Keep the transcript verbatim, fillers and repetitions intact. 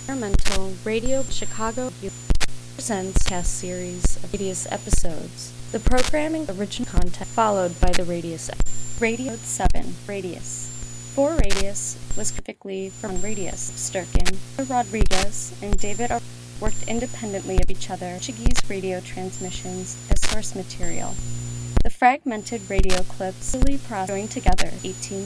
Experimental Radio Chicago presents cast series of Radius episodes. The programming original content followed by the Radius Radio seven Radius. For Radius was typically from Radius Sturkin, Rodriguez, and David R. worked independently of each other, Portuguese radio transmissions as source material. The fragmented radio clips really joined together eighteen